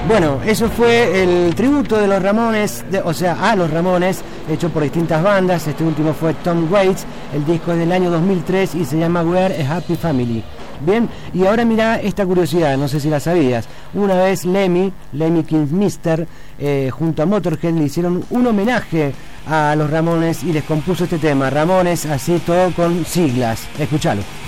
Bueno, eso fue el tributo de los Ramones, a los Ramones, hecho por distintas bandas. Este último fue Tom Waits, el disco es del año 2003 y se llama We're a Happy Family. Bien, y ahora mirá esta curiosidad, no sé si la sabías. Una vez Lemmy Kilmister, junto a Motorhead, le hicieron un homenaje a los Ramones y les compuso este tema, Ramones, así todo con siglas. Escuchalo.